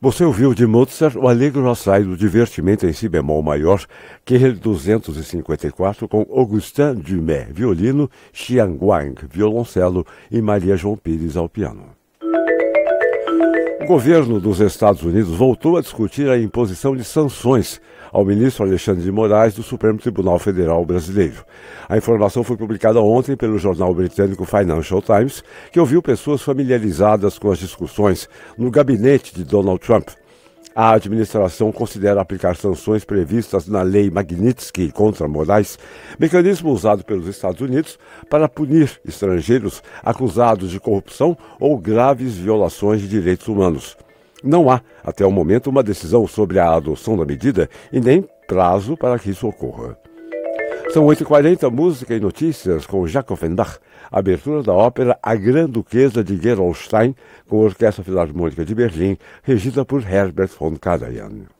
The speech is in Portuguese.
Você ouviu de Mozart o Allegro assai do divertimento em si bemol maior, QL 254, com Augustin Dumais, violino, Xiang Wang, violoncelo e Maria João Pires ao piano. O governo dos Estados Unidos voltou a discutir a imposição de sanções ao ministro Alexandre de Moraes do Supremo Tribunal Federal brasileiro. A informação foi publicada ontem pelo jornal britânico Financial Times, que ouviu pessoas familiarizadas com as discussões no gabinete de Donald Trump. A administração considera aplicar sanções previstas na lei Magnitsky contra Moraes, mecanismo usado pelos Estados Unidos para punir estrangeiros acusados de corrupção ou graves violações de direitos humanos. Não há, até o momento, uma decisão sobre a adoção da medida e nem prazo para que isso ocorra. São 8h40, música e notícias com Jacques Offenbach, abertura da ópera A Grã-Duquesa de Gerolstein, com a Orquestra Filarmônica de Berlim, regida por Herbert von Karajan.